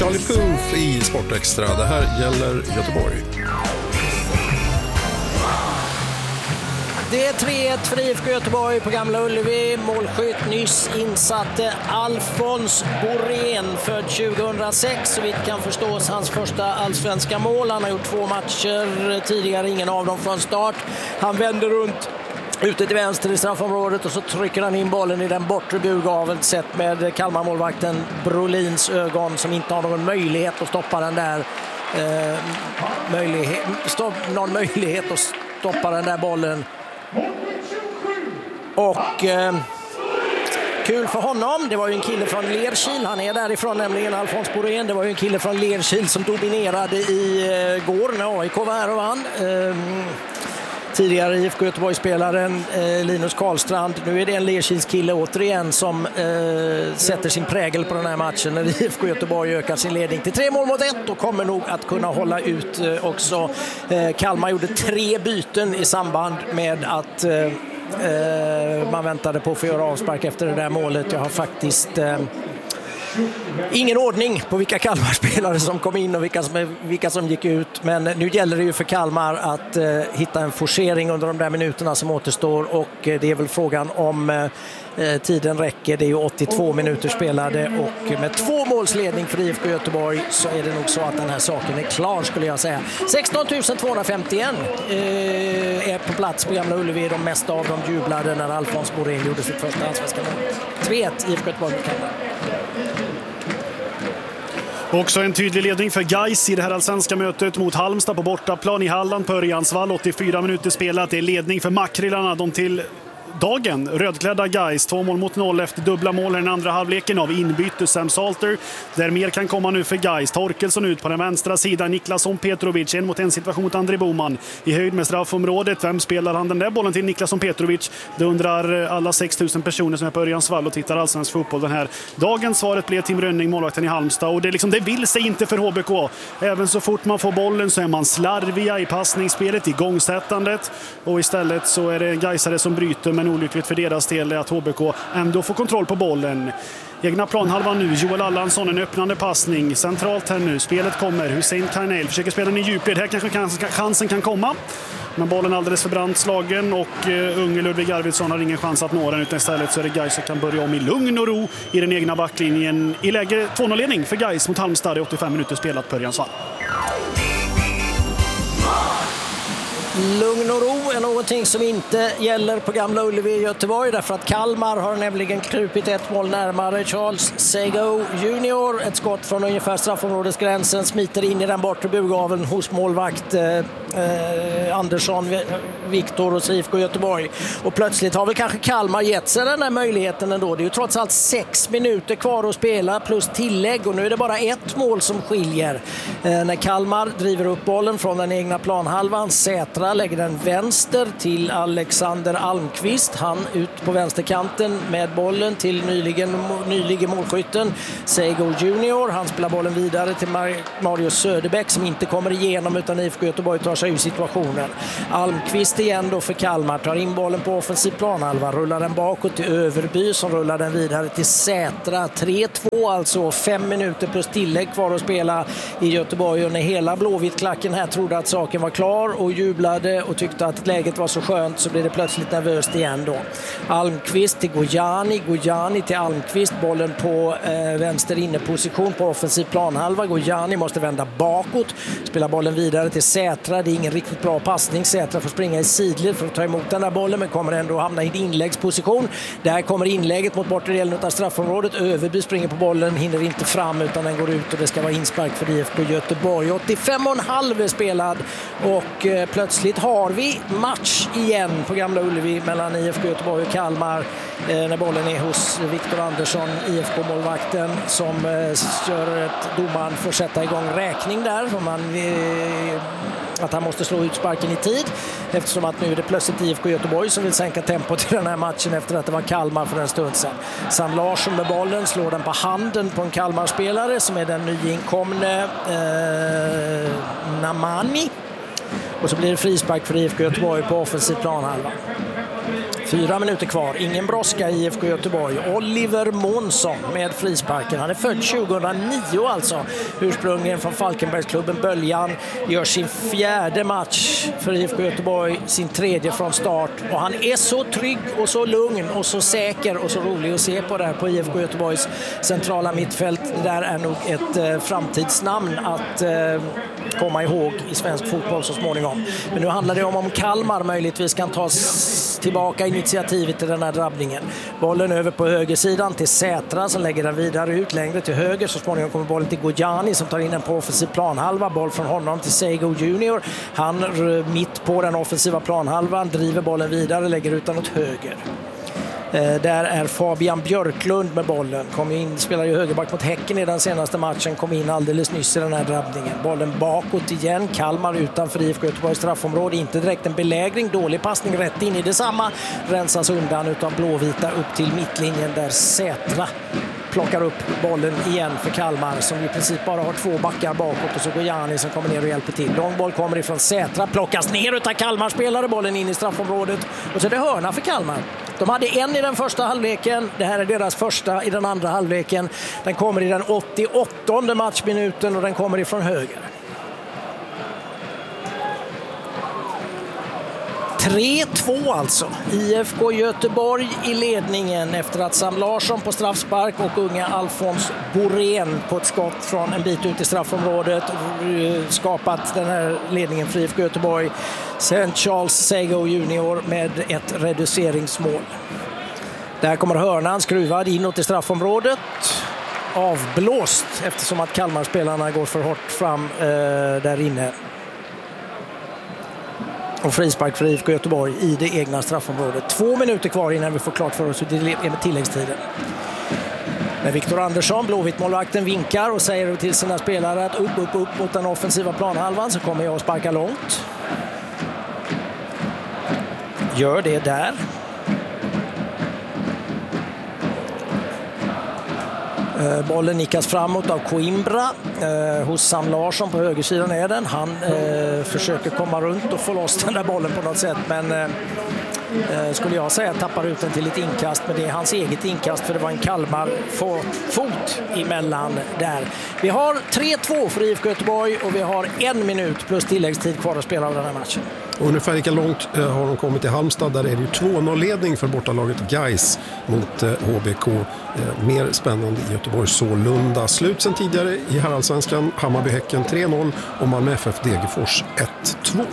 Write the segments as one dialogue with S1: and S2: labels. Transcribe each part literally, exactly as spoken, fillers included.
S1: Charlie Puth i Sportextra. Det här gäller Göteborg.
S2: Det är tre ett för I F K Göteborg på Gamla Ullevi. Målskytt nyss insatte Alfons Borén, född tjugohundrasex. Så vitt kan förstås hans första allsvenska mål. Han har gjort två matcher tidigare, ingen av dem från start. Han vänder runt ute till vänster i straffområdet och så trycker han in bollen i den bortre burgaveln, sett med Kalmar-målvakten Brolins ögon som inte har någon möjlighet att stoppa den där eh, möjlighet, stopp, någon möjlighet att stoppa den där bollen. Och eh, kul för honom, det var ju en kille från Lerkil, han är därifrån nämligen, Alfons Borén. Det var ju en kille från Lerkil som dominerade i eh, går när A I K var här och vann. Eh, tidigare I F K Göteborg-spelaren eh, Linus Karlstrand. Nu är det en Lerkils kille återigen som eh, sätter sin prägel på den här matchen när I F K Göteborg ökar sin ledning till tre mål mot ett och kommer nog att kunna hålla ut eh, också. Eh, Kalmar gjorde tre byten i samband med att eh, eh, man väntade på att få göra avspark efter det där målet. Jag har faktiskt eh, ingen ordning på vilka Kalmar-spelare som kom in och vilka som, vilka som gick ut. Men nu gäller det ju för Kalmar att eh, hitta en forcering under de där minuterna som återstår. Och eh, det är väl frågan om eh, tiden räcker. Det är ju åttiotvå minuter spelade. Och med två målsledning för I F K Göteborg så är det nog så att den här saken är klar, skulle jag säga. sexton tusen tvåhundrafemtioen eh, är på plats på Gamla Ullevi. De mesta av dem jublade när Alfons Borén gjorde sitt första allsvenska mål. tre ett I F K Göteborg mot Kalmar.
S3: Också en tydlig ledning för Gais i det här allsvenska mötet mot Halmstad på bortaplan i Halland på Örjansvall. åttiofyra minuter spelat. Det är ledning för Makrillarna. De till dagen rödklädda Gais. Två mål mot noll efter dubbla mål i den andra halvleken av inbyte Sam Salter. Där mer kan komma nu för Gais. Torkelsson ut på den vänstra sidan. Niklasson Petrovic en mot en situation mot André Boman. I höjd med straffområdet. Vem spelar han den där bollen till? Niklasson Petrovic. Det undrar alla sex tusen personer som är på Örjansvall och tittar allsvensk fotboll den här dagen. Svaret blev Tim Rönning, målvakten i Halmstad. Och det, liksom, det vill sig inte för H B K. Även så fort man får bollen så är man slarviga i passningsspelet, i gångsättandet. Och istället så är det en Gaisare som bryter, men olyckligt för deras del är att H B K ändå får kontroll på bollen. Egna planhalvan nu, Joel Allansson, en öppnande passning centralt här nu, spelet kommer, Hussein Karnell försöker spela den i djupled, här kanske chansen kan komma, men bollen alldeles för brant slagen och uh, unge Ludvig Arvidsson har ingen chans att nå den, utan istället så är det Gais som kan börja om i lugn och ro i den egna backlinjen i läge två noll-ledning för Gais mot Halmstad. Det är åttiofem minuter spelat på Örjansvall.
S2: Lugn och ro är någonting som inte gäller på Gamla Ullevi i Göteborg, därför att Kalmar har nämligen krupit ett mål närmare. Charles Sego junior, ett skott från ungefär straffområdesgränsen, smiter in i den bortre burgaveln hos målvakt eh, eh, Andersson, Viktor och I F K Göteborg. Och plötsligt har vi kanske Kalmar gett sig den här möjligheten ändå. Det är ju trots allt sex minuter kvar att spela plus tillägg, och nu är det bara ett mål som skiljer. Eh, när Kalmar driver upp bollen från den egna planhalvan, Sätra lägger den vänster till Alexander Almqvist. Han ut på vänsterkanten med bollen till nyligen, nyligen målskytten Sego junior. Han spelar bollen vidare till Marius Söderbäck som inte kommer igenom, utan I F K Göteborg tar sig ur situationen. Almqvist igen då för Kalmar, tar in bollen på offensiv planhalva, rullar den bakåt till Överby som rullar den vidare till Sätra. tre två alltså, fem minuter plus tillägg kvar att spela i Göteborg, och när hela Blåvitt-klacken här trodde att saken var klar och jublade och tyckte att läget var så skönt, så blev det plötsligt nervöst igen då. Almqvist till Gojani, Gojani till Almqvist, bollen på eh, vänster inneposition på offensiv planhalva. Gojani måste vända bakåt, spela bollen vidare till Sätra. Det är ingen riktigt bra passning. Sätra får springa i sidled för att ta emot den där bollen, men kommer ändå hamna i en inläggsposition. Där kommer inlägget mot bortre delen av straffområdet. Överby springer på bollen, hinner inte fram utan den går ut, och det ska vara inspark för I F K Göteborg. åttiofem och en halv är spelad och eh, plötsligt har vi match igen på Gamla Ullevi mellan I F K Göteborg och Kalmar eh, när bollen är hos Viktor Andersson, I F K-målvakten, som eh, kör ett domaren för att sätta igång räkning där, för man, eh, att han måste slå ut sparken i tid, eftersom att nu är det plötsligt I F K Göteborg som vill sänka tempot i den här matchen efter att det var Kalmar för en stund sedan. Sam Larsson med bollen slår den på handen på en Kalmar-spelare som är den nyinkomne eh, Namani. Och så blir det frispark för I F K Göteborg på offensiv planhalva. Fyra minuter kvar, ingen brådska i I F K Göteborg. Oliver Månsson med frisparken. Han är född tjugohundranio alltså. Ursprungligen från Falkenbergsklubben Böljan. Gör sin fjärde match för I F K Göteborg. Sin tredje från start. Och han är så trygg och så lugn och så säker och så rolig att se på där på I F K Göteborgs centrala mittfält. Det där är nog ett eh, framtidsnamn att eh, komma ihåg i svensk fotboll så småningom. Men nu handlar det om om Kalmar möjligtvis kan ta tillbaka initiativet till den här drabbningen. Bollen över på högersidan till Sätra som lägger den vidare ut längre till höger. Så småningom kommer bollen till Gojani som tar in den på offensiv planhalva. Boll från honom till Sego Junior. Han mitt på den offensiva planhalvan driver bollen vidare, lägger ut den åt höger. Eh, där är Fabian Björklund med bollen. Kom in, spelar ju högerback mot Häcken i den senaste matchen. Kom in alldeles nyss i den här drabbningen. Bollen bakåt igen. Kalmar utanför I F K Göteborgs straffområde. Inte direkt en belägring. Dålig passning rätt in i detsamma. Rensas undan utav blåvita upp till mittlinjen där Sätra plockar upp bollen igen för Kalmar som i princip bara har två backar bakåt och så går Jani som kommer ner och hjälper till. Lång boll kommer ifrån Sätra, plockas ner utav Kalmar, spelare bollen in i straffområdet och så är det hörna för Kalmar. De hade en i den första halvleken, det här är deras första i den andra halvleken. Den kommer i den åttioåttonde matchminuten och den kommer ifrån höger. tre två alltså. I F K Göteborg i ledningen efter att Sam Larsson på straffspark och unga Alfons Borén på ett skott från en bit ut i straffområdet skapat den här ledningen för I F K Göteborg. Sen Charles Sego Junior med ett reduceringsmål. Där kommer hörnan skruvad inåt i straffområdet. Avblåst eftersom att Kalmar-spelarna går för hårt fram eh, där inne. Och frispark för I F K Göteborg i det egna straffområdet. Två minuter kvar innan vi får klart för oss hur det är med tilläggstiden. Men Viktor Andersson, Blåvitt-målvakten, vinkar och säger till sina spelare att upp, upp, upp mot den offensiva planhalvan så kommer jag att sparka långt. Gör det där. Bollen nickas framåt av Coimbra. Eh, hos Sam Larsson på högersidan är den. Han eh, försöker komma runt och få loss den där bollen på något sätt. Men eh, skulle jag säga tappar ut den till ett inkast. Men det är hans eget inkast för det var en Kalmar fot emellan där. Vi har tre två för I F K Göteborg och vi har en minut plus tilläggstid kvar att spela av den här matchen.
S1: Och ungefär lika långt eh, har de kommit till Halmstad. Där är det ju två noll-ledning för bortalaget Gais mot eh, H B K. Eh, mer spännande i Göteborg Sålunda. Slut sen tidigare i herrallsvenskan. Hammarby-Häcken tre noll och Malmö F F Degerfors ett två.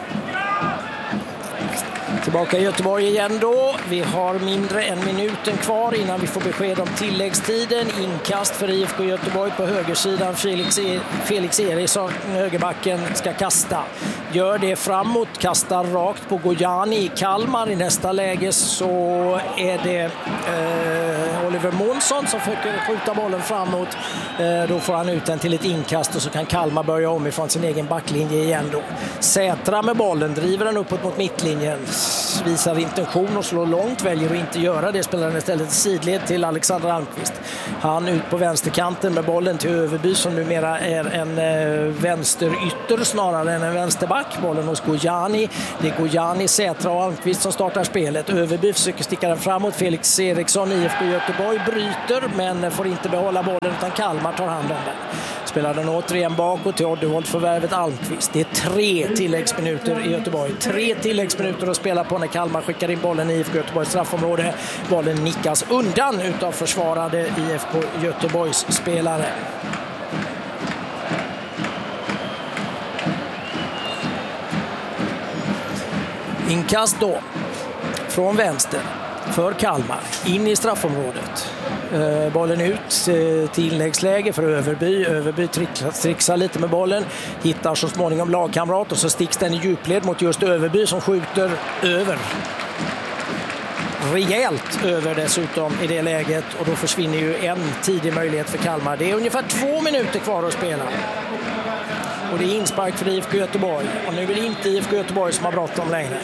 S2: Tillbaka i Göteborg igen då. Vi har mindre än minuten kvar innan vi får besked om tilläggstiden. Inkast för I F K Göteborg på högersidan. Felix, e- Felix Eriksson, högerbacken, ska kasta. Gör det framåt, kastar rakt på Gojani i Kalmar. I nästa läge så är det eh, Oliver Månsson som försöker skjuta bollen framåt. Eh, då får han ut den till ett inkast och så kan Kalmar börja om ifrån sin egen backlinje igen då. Sätra med bollen, driver den uppåt mot mittlinjen. Visar intention och slår långt, väljer att inte göra det. Spelar den istället sidled till Alexander Almqvist. Han ut på vänsterkanten med bollen till Överby som numera är en eh, vänsterytter snarare än en vänsterback. Bollen hos Gojani. Det är Gojani, Sätra och Almqvist som startar spelet. Överby försöker sticka den framåt. Felix Eriksson, I F K Göteborg, bryter men får inte behålla bollen utan Kalmar tar hand om den. Spelar den återigen bakåt till Oddevold-förvärvet Almqvist. Det är tre tilläggsminuter i Göteborg. Tre tilläggsminuter att spela på när Kalmar skickar in bollen i I F K Göteborgs straffområde. Bollen nickas undan utav försvarade I F K Göteborgs spelare. Inkast då från vänster för Kalmar in i straffområdet. Eh, bollen ut eh, till inläggsläge för Överby. Överby trixar lite med bollen, hittar så småningom lagkamrat och så sticks den i djupled mot just Överby som skjuter över. Rejält över dessutom i det läget och då försvinner ju en tidig möjlighet för Kalmar. Det är ungefär två minuter kvar att spela. Och det är inspark för I F K Göteborg. Och nu är det inte I F K Göteborg som har bråttom längre.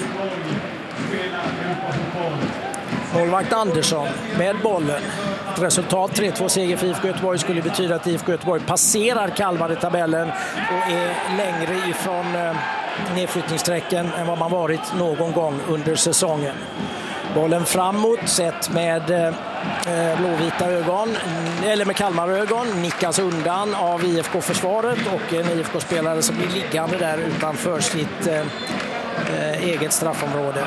S2: Målvakt Andersson med bollen. Ett resultat tre två seger för I F K Göteborg skulle betyda att I F K Göteborg passerar Kalmar i tabellen och är längre ifrån nedflyttningssträcken än vad man varit någon gång under säsongen. Bollen framåt sett med eh, blåvita ögon, eller med Kalmarögon, nickas undan av I F K-försvaret och en I F K-spelare som blir liggande där utanför sitt eh, eh, eget straffområde.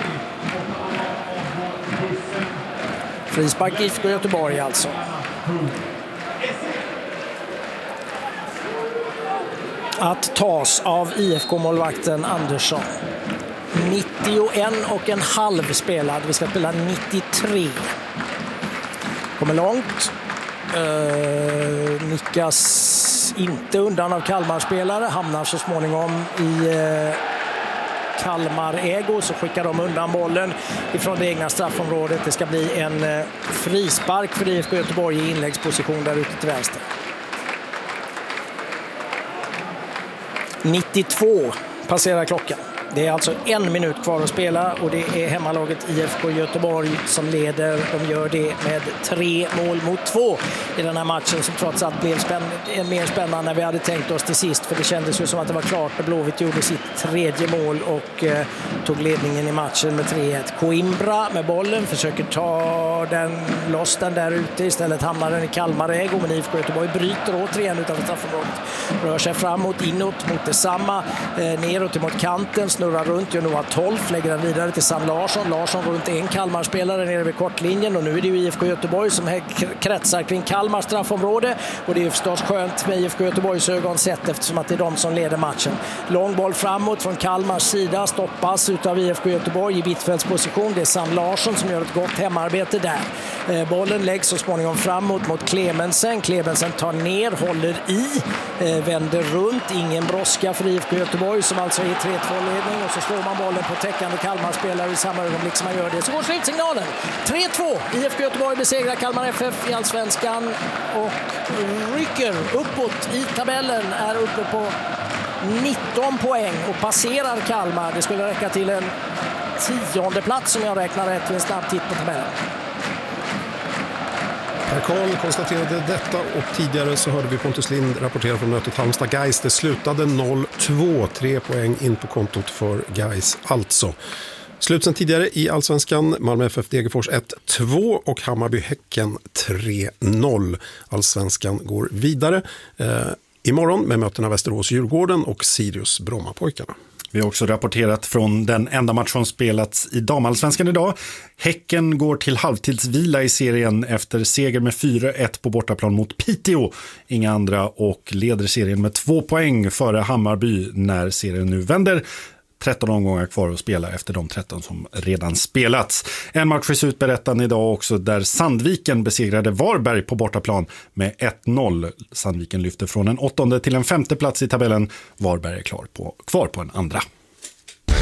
S2: Frispark I F K Göteborg alltså. Att tas av I F K-målvakten Andersson. nittioen och en halv spelad. Vi ska spela nittiotre. Kommer långt. Uh, nickas inte undan av Kalmar-spelare. Hamnar så småningom i uh, Kalmar-ägo. Så skickar de undan bollen ifrån det egna straffområdet. Det ska bli en uh, frispark för I F K Göteborg i inläggsposition där ute till vänster. nittiotvå passerar klockan. Det är alltså en minut kvar att spela och det är hemmalaget I F K Göteborg som leder. De gör det med tre mål mot två i den här matchen som trots allt blev spänn- mer spännande än vi hade tänkt oss till sist. För det kändes ju som att det var klart när Blåvitt gjorde sitt tredje mål och eh, tog ledningen i matchen med tre ett. Coimbra med bollen försöker ta den, loss den där ute. Istället hamnar den i Kalmar-ägo, men I F K Göteborg bryter återigen utanför straffområdet. Rör sig framåt, inåt mot detsamma, eh, neråt mot kanten. Snurrar runt, gör Noah Tolf, lägger den vidare till Sam Larsson. Larsson går runt en Kalmar-spelare nere vid kortlinjen och nu är det ju I F K Göteborg som kretsar kring Kalmar straffområde och det är ju förstås skönt med I F K Göteborgs ögon sett eftersom att det är de som leder matchen. Lång boll framåt från Kalmars sida, stoppas utav I F K Göteborg i Wittfeldts position. Det är Sam Larsson som gör ett gott hemarbete där. Eh, bollen läggs så småningom framåt mot Clemensen. Clemensen tar ner, håller i, eh, vänder runt. Ingen brådska för I F K Göteborg som alltså är tre två-ledning. Och så slår man bollen på täckande Kalmar-spelare i samma ögonblick som man gör det. Så går slutsignalen. tre två. I F K Göteborg besegrar Kalmar F F i Allsvenskan och rycker uppåt i tabellen. Är uppe på nitton poäng och passerar Kalmar. Det skulle räcka till en tionde plats som jag räknar rätt vid en snabb titt på tabellen.
S1: Per Karl konstaterade detta och tidigare så hörde vi Pontus Lind rapportera från mötet Halmstad-Gais. Det slutade noll två, tre poäng in på kontot för Gais alltså. Slut sen tidigare i Allsvenskan, Malmö F F Degerfors ett två och Hammarby-Häcken tre noll. Allsvenskan går vidare eh, imorgon med mötena Västerås-Djurgården och Sirius-Brommapojkarna.
S4: Vi har också rapporterat från den enda match som spelats i damallsvenskan idag. Häcken går till halvtidsvila i serien efter seger med fyra ett på bortaplan mot Piteå. Inga andra och leder serien med två poäng före Hammarby när serien nu vänder. tretton omgångar kvar att spela efter de tretton som redan spelats. En match är utberättande idag också där Sandviken besegrade Varberg på bortaplan med ett noll. Sandviken lyfter från en åttonde till en femte plats i tabellen. Varberg är klar på, kvar på en andra.